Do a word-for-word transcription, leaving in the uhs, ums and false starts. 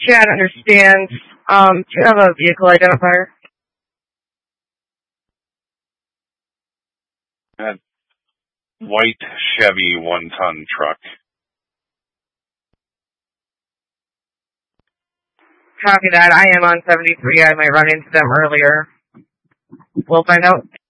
Chad understands. Um, do you have a vehicle identifier? That white Chevy one-ton truck. Copy that. I am on seventy-three. I might run into them earlier. We'll find out.